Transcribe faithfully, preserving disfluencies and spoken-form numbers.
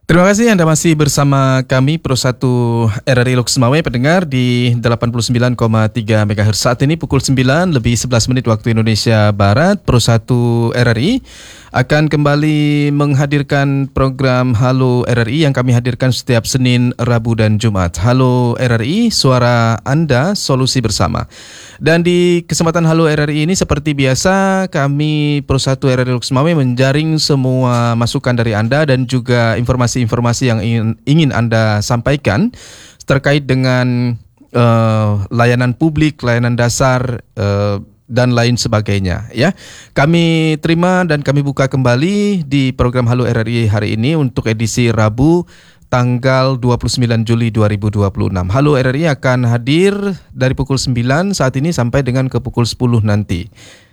Terima kasih Anda masih bersama kami Pro satu R R I Loks Mawai pendengar di delapan puluh sembilan koma tiga megahertz. Saat ini pukul sembilan lebih sebelas menit waktu Indonesia Barat. Pro satu R R I akan kembali menghadirkan program Halo R R I yang kami hadirkan setiap Senin, Rabu dan Jumat. Halo R R I, suara Anda, solusi bersama. Dan di kesempatan Halo R R I ini seperti biasa kami Pro satu R R I Loks Mawai menjaring semua masukan dari Anda dan juga informasi-informasi yang ingin, ingin Anda sampaikan terkait dengan uh, layanan publik, layanan dasar, uh, dan lain sebagainya ya. Kami terima dan kami buka kembali di program Halo R R I hari ini untuk edisi Rabu tanggal dua puluh sembilan Juli dua ribu dua puluh enam. Halo R R I akan hadir dari pukul sembilan saat ini sampai dengan ke pukul sepuluh nanti.